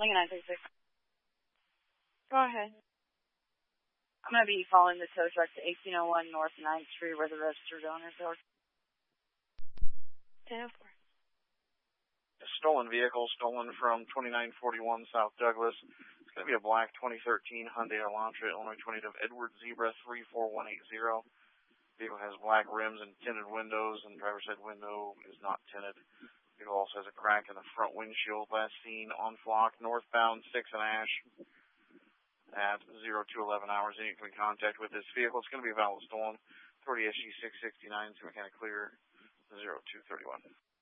Lincoln 936. Go ahead. I'm going to be following the tow truck to 1801 North 9th Street where the registered owners are. 10-4. A stolen vehicle stolen from 2941 South Douglas. It's going to be a black 2013 Hyundai Elantra, Illinois 20 of Edward Zebra 34180. Vehicle has black rims and tinted windows, and the driver's side window is not tinted. Vehicle also has a crack in the front windshield. Last seen on Flock, northbound 6 and Ash at 0211 hours. Any can contact with this vehicle. It's going to be a valid stolen. 30 SG 669, so mechanic clear 0231.